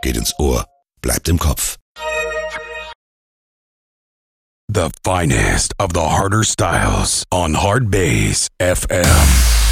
geht ins Ohr, bleibt im Kopf. The finest of the harder styles on Hard Bass FM.